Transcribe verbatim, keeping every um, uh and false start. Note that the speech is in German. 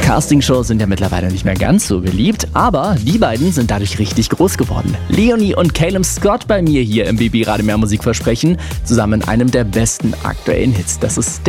Castingshows sind ja mittlerweile nicht mehr ganz so beliebt, aber die beiden sind dadurch richtig groß geworden. Leonie und Calum Scott bei mir hier im B B Radio Mehr Musik versprechen, zusammen in einem der besten aktuellen Hits. Das ist